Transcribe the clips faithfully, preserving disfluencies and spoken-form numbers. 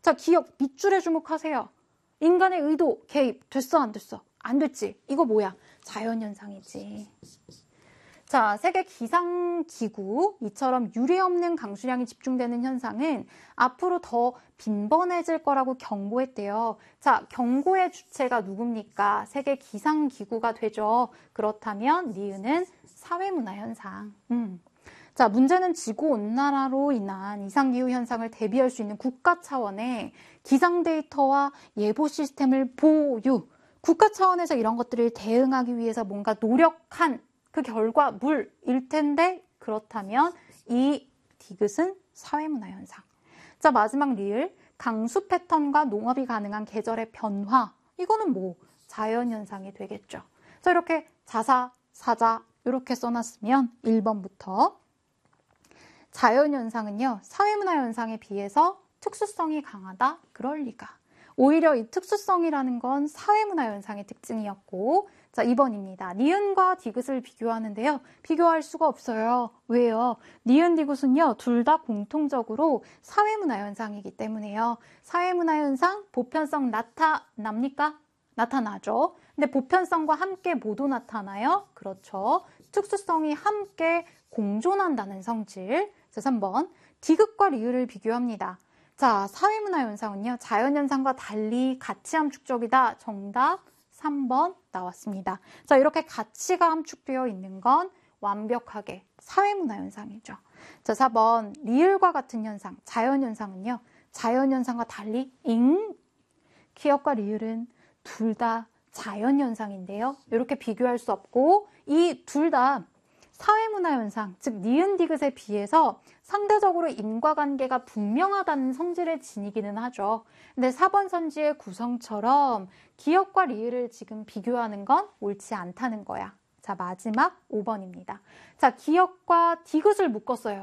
자, 기억 밑줄에 주목하세요. 인간의 의도, 개입 됐어 안 됐어? 안 됐지. 이거 뭐야? 자연현상이지. 자, 세계 기상기구 이처럼 유례없는 강수량이 집중되는 현상은 앞으로 더 빈번해질 거라고 경고했대요. 자, 경고의 주체가 누굽니까? 세계 기상기구가 되죠. 그렇다면 니은은 사회문화현상. 음. 자, 문제는 지구온난화로 인한 이상기후 현상을 대비할 수 있는 국가 차원의 기상 데이터와 예보 시스템을 보유. 국가 차원에서 이런 것들을 대응하기 위해서 뭔가 노력한 그 결과물일 텐데 그렇다면 이 디귿은 사회문화현상. 자, 마지막 리을. 강수 패턴과 농업이 가능한 계절의 변화. 이거는 뭐 자연현상이 되겠죠. 자, 이렇게 자사, 사자 이렇게 써놨으면 일 번부터 자연현상은요, 사회문화현상에 비해서 특수성이 강하다? 그럴 리가. 오히려 이 특수성이라는 건 사회문화현상의 특징이었고, 자, 이 번입니다. 니은과 디귿을 비교하는데요. 비교할 수가 없어요. 왜요? 니은, 디귿은요, 둘 다 공통적으로 사회문화현상이기 때문에요. 사회문화현상, 보편성 나타납니까? 나타나죠. 근데 보편성과 함께 모두 나타나요? 그렇죠. 특수성이 함께 공존한다는 성질. 자, 삼 번. 디귿과 리을을 비교합니다. 자, 사회문화현상은요, 자연현상과 달리 같이 함축적이다. 정답 삼 번 나왔습니다. 자, 이렇게 가치가 함축되어 있는 건 완벽하게 사회문화현상이죠. 자, 사 번. 리을과 같은 현상, 자연현상은요, 자연현상과 달리 잉? 기역과 리을은 둘 다 자연현상인데요. 이렇게 비교할 수 없고 이 둘 다 사회문화현상, 즉 니은 디귿에 비해서 상대적으로 인과관계가 분명하다는 성질을 지니기는 하죠. 근데 사 번 선지의 구성처럼 기역과 리을을 지금 비교하는 건 옳지 않다는 거야. 자, 마지막 오 번입니다. 자, 기역과 디귿을 묶었어요.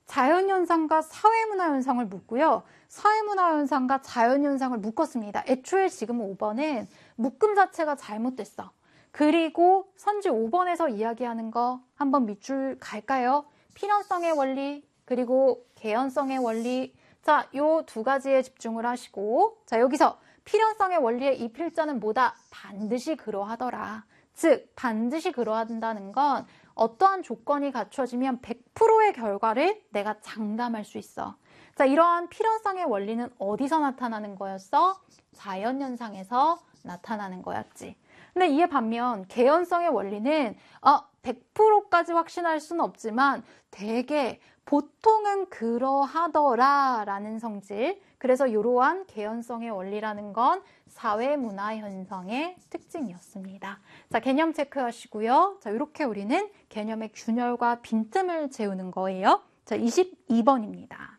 자연현상과 사회문화현상을 묶고요. 사회문화현상과 자연현상을 묶었습니다. 애초에 지금 오 번은 묶음 자체가 잘못됐어. 그리고 선지 오 번에서 이야기하는 거 한번 밑줄 갈까요? 필연성의 원리, 그리고 개연성의 원리. 자, 요 두 가지에 집중을 하시고, 자, 여기서 필연성의 원리의 이 필자는 뭐다? 반드시 그러하더라. 즉, 반드시 그러한다는 건 어떠한 조건이 갖춰지면 백 퍼센트의 결과를 내가 장담할 수 있어. 자, 이러한 필연성의 원리는 어디서 나타나는 거였어? 자연현상에서 나타나는 거였지. 근데 이에 반면 개연성의 원리는 어, 백 퍼센트까지 확신할 수는 없지만 되게 보통은 그러하더라 라는 성질. 그래서 이러한 개연성의 원리라는 건 사회문화현상의 특징이었습니다. 자, 개념 체크하시고요. 자, 이렇게 우리는 개념의 균열과 빈틈을 채우는 거예요. 자, 이십이 번입니다.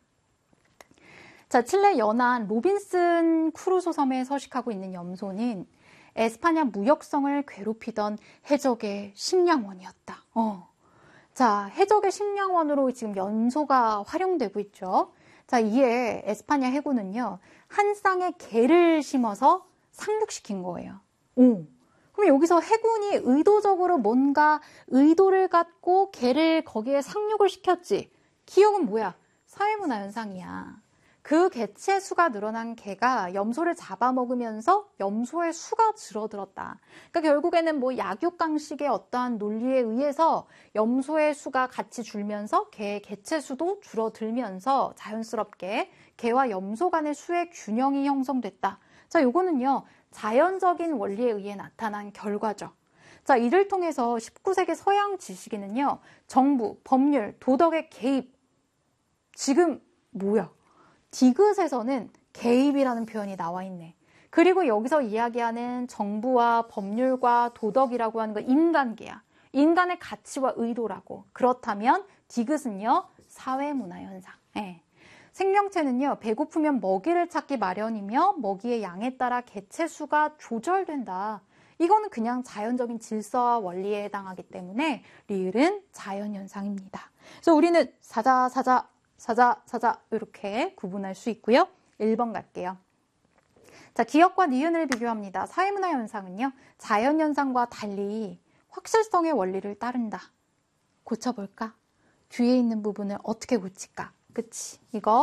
자, 칠레 연안 로빈슨 크루소 섬에 서식하고 있는 염소는 에스파냐 무역성을 괴롭히던 해적의 식량원이었다. 어. 자, 해적의 식량원으로 지금 염소가 활용되고 있죠. 자, 이에 에스파냐 해군은요, 한 쌍의 개를 심어서 상륙시킨 거예요. 오. 그럼 여기서 해군이 의도적으로 뭔가 의도를 갖고 개를 거기에 상륙을 시켰지. 기억은 뭐야? 사회문화 현상이야. 그 개체 수가 늘어난 개가 염소를 잡아먹으면서 염소의 수가 줄어들었다. 그러니까 결국에는 뭐 약육강식의 어떠한 논리에 의해서 염소의 수가 같이 줄면서 개의 개체 수도 줄어들면서 자연스럽게 개와 염소 간의 수의 균형이 형성됐다. 자, 요거는요, 자연적인 원리에 의해 나타난 결과죠. 자, 이를 통해서 십구 세기 서양 지식인은요, 정부, 법률, 도덕의 개입. 지금 뭐야? 디귿에서는 개입이라는 표현이 나와 있네. 그리고 여기서 이야기하는 정부와 법률과 도덕이라고 하는 건 인간계야. 인간의 가치와 의도라고. 그렇다면 디귿은요, 사회문화현상. 네. 생명체는요, 배고프면 먹이를 찾기 마련이며 먹이의 양에 따라 개체 수가 조절된다. 이거는 그냥 자연적인 질서와 원리에 해당하기 때문에 리을은 자연현상입니다. 그래서 우리는 사자, 사자, 사자, 사자 이렇게 구분할 수 있고요. 일 번 갈게요. 자, 기역과 니은을 비교합니다. 사회문화 현상은요, 자연현상과 달리 확실성의 원리를 따른다. 고쳐볼까? 뒤에 있는 부분을 어떻게 고칠까? 그치? 이거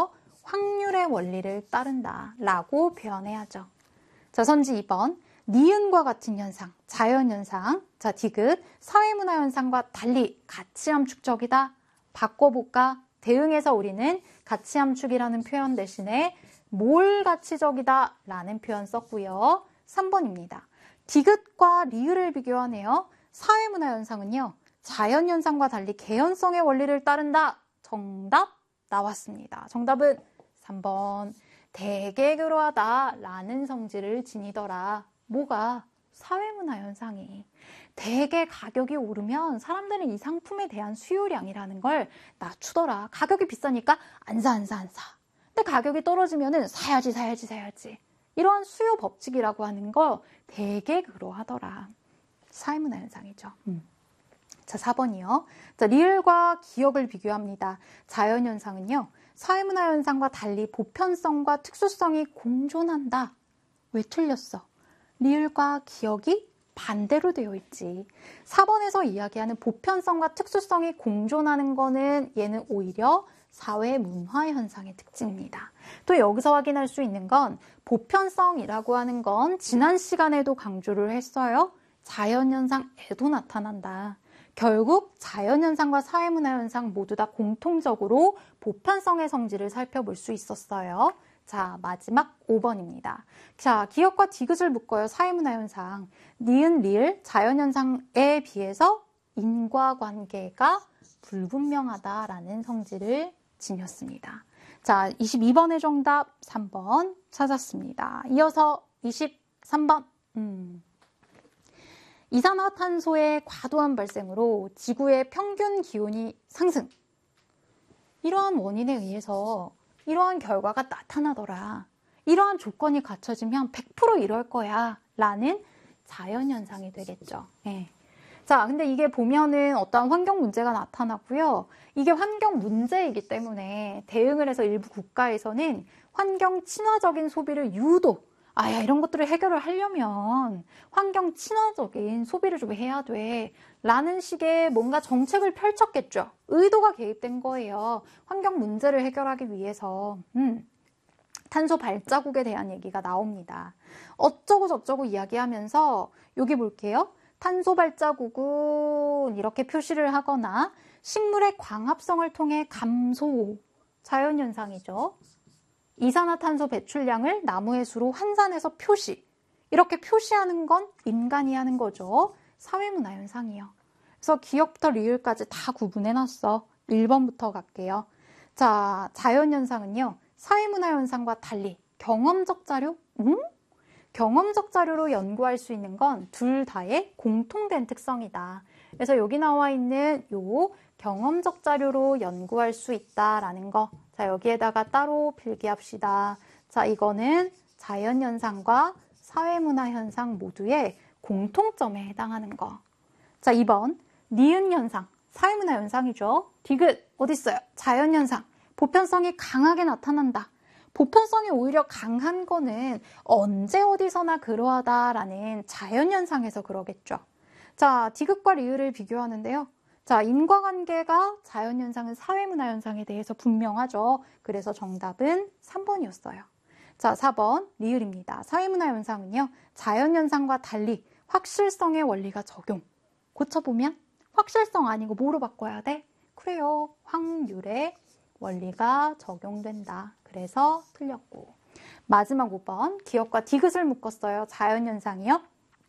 확률의 원리를 따른다 라고 표현해야죠. 자, 선지 이 번. 니은과 같은 현상, 자연현상. 자, 디귿. 사회문화현상과 달리 가치함축적이다. 바꿔볼까? 대응해서 우리는 가치함축이라는 표현 대신에 몰 가치적이다 라는 표현 썼고요. 삼 번입니다. 디귿과 리을을 비교하네요. 사회문화현상은요. 자연현상과 달리 개연성의 원리를 따른다. 정답 나왔습니다. 정답은 삼 번. 되게 그러하다 라는 성질을 지니더라. 뭐가? 사회문화현상이. 되게 가격이 오르면 사람들은 이 상품에 대한 수요량이라는 걸 낮추더라. 가격이 비싸니까 안 사, 안 사, 안 사. 근데 가격이 떨어지면은 사야지, 사야지, 사야지. 이러한 수요 법칙이라고 하는 거 되게 그러하더라. 사회문화현상이죠. 음. 자, 사 번이요. 자, 리을과 기억을 비교합니다. 자연현상은요. 사회문화현상과 달리 보편성과 특수성이 공존한다. 왜 틀렸어? 리을과 기억이 반대로 되어 있지. 사 번에서 이야기하는 보편성과 특수성이 공존하는 거는 얘는 오히려 사회문화현상의 특징입니다. 또 여기서 확인할 수 있는 건 보편성이라고 하는 건 지난 시간에도 강조를 했어요. 자연현상에도 나타난다. 결국 자연현상과 사회문화현상 모두 다 공통적으로 보편성의 성질을 살펴볼 수 있었어요. 자, 마지막 오 번입니다. 자, 기억과 디귿을 묶어요. 사회문화현상. 니은, 리을, 자연현상에 비해서 인과관계가 불분명하다라는 성질을 지녔습니다. 자, 이십이 번의 정답 삼 번 찾았습니다. 이어서 이십삼 번. 음. 이산화탄소의 과도한 발생으로 지구의 평균 기온이 상승. 이러한 원인에 의해서 이러한 결과가 나타나더라. 이러한 조건이 갖춰지면 백 퍼센트 이럴 거야. 라는 자연현상이 되겠죠. 네. 자, 근데 이게 보면은 어떠한 환경 문제가 나타나고요. 이게 환경 문제이기 때문에 대응을 해서 일부 국가에서는 환경 친화적인 소비를 유도, 아야 이런 것들을 해결을 하려면 환경 친화적인 소비를 좀 해야 돼 라는 식의 뭔가 정책을 펼쳤겠죠. 의도가 개입된 거예요. 환경 문제를 해결하기 위해서. 음, 탄소 발자국에 대한 얘기가 나옵니다. 어쩌고 저쩌고 이야기하면서 여기 볼게요. 탄소 발자국은 이렇게 표시를 하거나 식물의 광합성을 통해 감소, 자연현상이죠. 이산화탄소 배출량을 나무의 수로 환산해서 표시. 이렇게 표시하는 건 인간이 하는 거죠. 사회문화현상이요. 그래서 기억부터 리을까지 다 구분해놨어. 일 번부터 갈게요. 자, 자연현상은요. 사회문화현상과 달리 경험적 자료? 응? 경험적 자료로 연구할 수 있는 건 둘 다의 공통된 특성이다. 그래서 여기 나와 있는 요 경험적 자료로 연구할 수 있다라는 거. 자, 여기에다가 따로 필기합시다. 자, 이거는 자연현상과 사회문화현상 모두의 공통점에 해당하는 거. 자, 이 번 니은현상, 사회문화현상이죠. 디귿, 어디 있어요? 자연현상, 보편성이 강하게 나타난다. 보편성이 오히려 강한 거는 언제 어디서나 그러하다라는 자연현상에서 그러겠죠. 자, 디귿과 리을을 비교하는데요. 자, 인과관계가 자연현상은 사회문화현상에 대해서 분명하죠. 그래서 정답은 삼 번이었어요. 자, 사 번 리을입니다. 사회문화현상은요. 자연현상과 달리 확실성의 원리가 적용. 고쳐보면 확실성 아니고 뭐로 바꿔야 돼? 그래요. 확률의 원리가 적용된다. 그래서 틀렸고. 마지막 오 번 기억과 디귿을 묶었어요. 자연현상이요.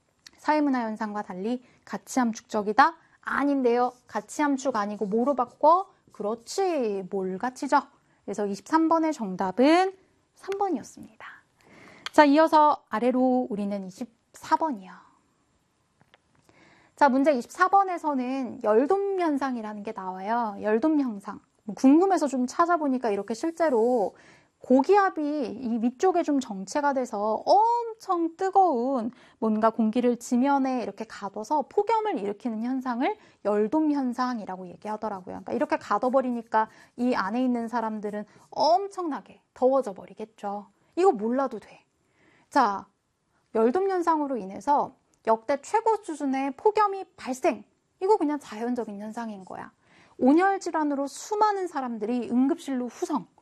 사회문화현상과 달리 가치함축적이다. 아닌데요. 가치함축 아니고 뭐로 바꿔? 그렇지. 몰 가치죠. 그래서 이십삼 번의 정답은 삼 번이었습니다. 자, 이어서 아래로 우리는 이십사 번이요. 자, 문제 이십사 번에서는 열돔 현상이라는 게 나와요. 열돔 현상. 궁금해서 좀 찾아보니까 이렇게 실제로 고기압이 이 위쪽에 좀 정체가 돼서 엄청 뜨거운 뭔가 공기를 지면에 이렇게 가둬서 폭염을 일으키는 현상을 열돔 현상이라고 얘기하더라고요. 그러니까 이렇게 가둬버리니까 이 안에 있는 사람들은 엄청나게 더워져 버리겠죠. 이거 몰라도 돼. 자, 열돔 현상으로 인해서 역대 최고 수준의 폭염이 발생. 이거 그냥 자연적인 현상인 거야. 온열 질환으로 수많은 사람들이 응급실로 후송.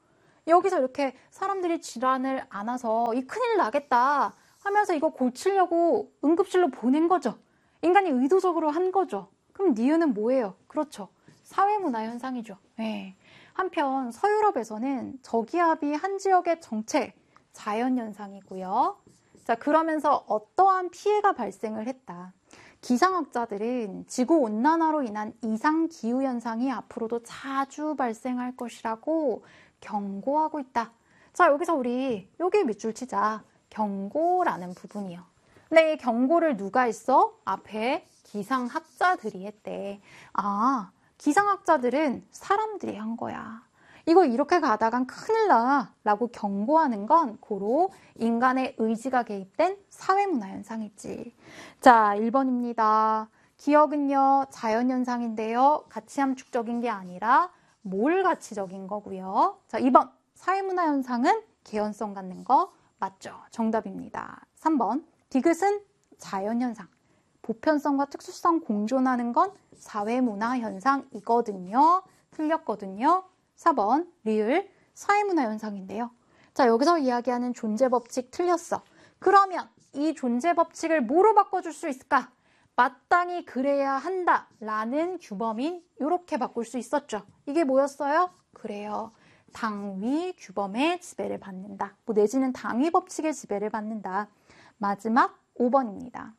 여기서 이렇게 사람들이 질환을 안아서 이 큰일 나겠다 하면서 이거 고치려고 응급실로 보낸 거죠. 인간이 의도적으로 한 거죠. 그럼 니은은 뭐예요? 그렇죠. 사회문화 현상이죠. 네. 한편 서유럽에서는 저기압이 한 지역의 정체, 자연현상이고요. 자, 그러면서 어떠한 피해가 발생을 했다. 기상학자들은 지구온난화로 인한 이상기후현상이 앞으로도 자주 발생할 것이라고 경고하고 있다. 자, 여기서 우리 여기 밑줄 치자. 경고라는 부분이요. 근데 이 경고를 누가 했어? 앞에 기상학자들이 했대. 아, 기상학자들은 사람들이 한 거야. 이거 이렇게 가다간 큰일 나 라고 경고하는 건 고로 인간의 의지가 개입된 사회문화 현상이지. 자, 일 번입니다. 기억은요, 자연현상인데요. 가치 함축적인 게 아니라 몰 가치적인 거고요. 자, 이 번. 사회문화 현상은 개연성 갖는 거 맞죠? 정답입니다. 삼 번. 디귿은 자연현상. 보편성과 특수성 공존하는 건 사회문화 현상이거든요. 틀렸거든요. 사 번. 리을 사회문화 현상인데요. 자, 여기서 이야기하는 존재 법칙 틀렸어. 그러면 이 존재 법칙을 뭐로 바꿔줄 수 있을까? 마땅히 그래야 한다 라는 규범인 이렇게 바꿀 수 있었죠. 이게 뭐였어요? 그래요. 당위 규범의 지배를 받는다. 뭐 내지는 당위 법칙의 지배를 받는다. 마지막 오 번입니다.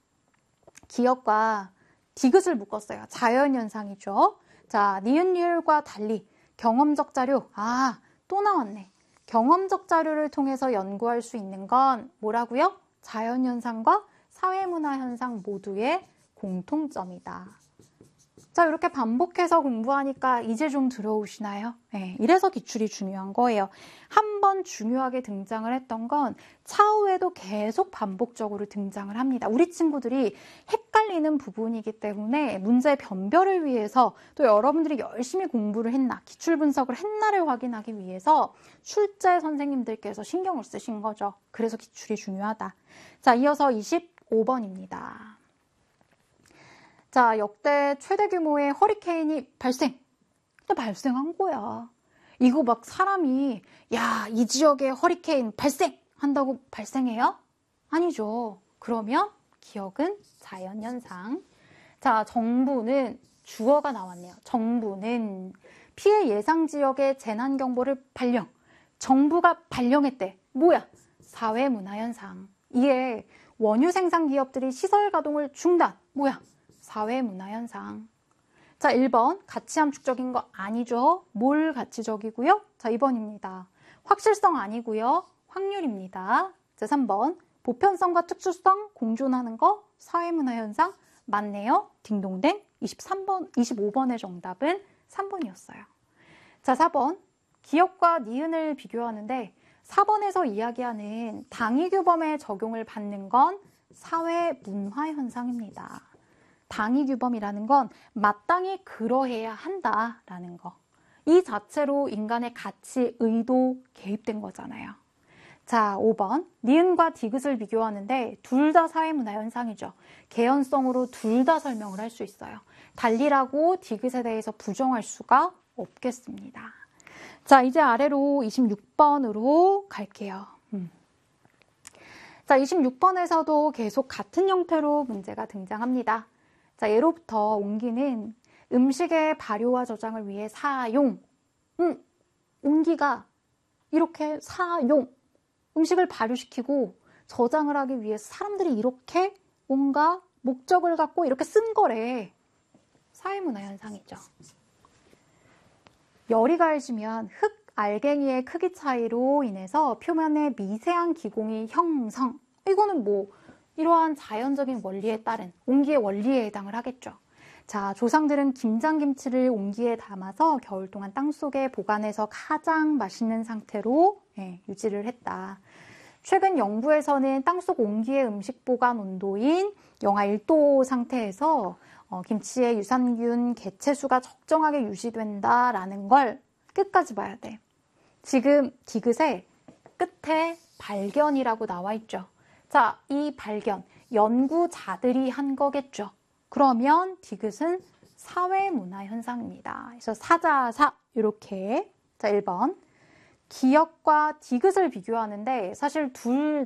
기억과 디귿을 묶었어요. 자연현상이죠. 자, 니은리을과 달리 경험적 자료. 아, 또 나왔네. 경험적 자료를 통해서 연구할 수 있는 건 뭐라고요? 자연현상과 사회문화 현상 모두의 공통점이다. 자, 이렇게 반복해서 공부하니까 이제 좀 들어오시나요? 네, 이래서 기출이 중요한 거예요. 한 번 중요하게 등장을 했던 건 차후에도 계속 반복적으로 등장을 합니다. 우리 친구들이 헷갈리는 부분이기 때문에 문제 변별을 위해서 또 여러분들이 열심히 공부를 했나, 기출 분석을 했나를 확인하기 위해서 출제 선생님들께서 신경을 쓰신 거죠. 그래서 기출이 중요하다. 자, 이어서 이십오 번입니다. 자, 역대 최대 규모의 허리케인이 발생. 또 발생한 거야. 이거 막 사람이 야, 이 지역에 허리케인 발생! 한다고 발생해요? 아니죠. 그러면 기억은 자연현상. 자, 정부는 주어가 나왔네요. 정부는 피해 예상 지역의 재난경보를 발령. 정부가 발령했대. 뭐야? 사회문화현상. 이에 원유 생산 기업들이 시설 가동을 중단. 뭐야? 사회문화현상. 자, 일 번 가치 함축적인 거 아니죠. 몰 가치적이고요. 자, 이 번입니다. 확실성 아니고요. 확률입니다. 자, 삼 번 보편성과 특수성 공존하는 거 사회문화현상 맞네요. 딩동댕. 이십삼 번, 이십오 번의 정답은 삼 번이었어요. 자, 사 번 기억과 니은을 비교하는데 사 번에서 이야기하는 당위규범의 적용을 받는 건 사회문화현상입니다. 당위규범이라는 건 마땅히 그러해야 한다라는 거. 이 자체로 인간의 가치, 의도 개입된 거잖아요. 자, 오 번. 니은과 디귿을 비교하는데 둘 다 사회문화 현상이죠. 개연성으로 둘 다 설명을 할 수 있어요. 달리라고 디귿에 대해서 부정할 수가 없겠습니다. 자, 이제 아래로 이십육 번으로 갈게요. 음. 자, 이십육 번에서도 계속 같은 형태로 문제가 등장합니다. 자, 예로부터 옹기는 음식의 발효와 저장을 위해 사용. 음, 옹기가 이렇게 사용. 음식을 발효시키고 저장을 하기 위해서 사람들이 이렇게 뭔가 목적을 갖고 이렇게 쓴 거래. 사회문화 현상이죠. 열이 가해지면 흙 알갱이의 크기 차이로 인해서 표면에 미세한 기공이 형성. 이거는 뭐 이러한 자연적인 원리에 따른 옹기의 원리에 해당을 하겠죠. 자, 조상들은 김장김치를 옹기에 담아서 겨울 동안 땅속에 보관해서 가장 맛있는 상태로 예, 유지를 했다. 최근 연구에서는 땅속 옹기의 음식 보관 온도인 영하 일 도 상태에서 어, 김치의 유산균 개체수가 적정하게 유지된다라는 걸 끝까지 봐야 돼. 지금 디귿의 끝에 발견이라고 나와 있죠. 자, 이 발견, 연구자들이 한 거겠죠. 그러면 디귿은 사회문화 현상입니다. 그래서 사자사 이렇게. 자, 일 번. 기역과 디귿을 비교하는데 사실 둘